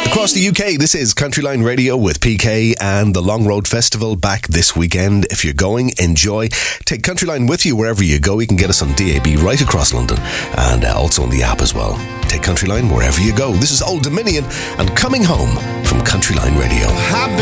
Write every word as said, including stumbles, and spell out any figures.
Across the U K, this is Countryline Radio with P K and the Long Road Festival back this weekend. If you're going, enjoy. Take Countryline with you wherever you go. You can get us on D A B right across London and uh, also on the app as well. Take Countryline wherever you go. This is Old Dominion and Coming Home from Countryline Radio.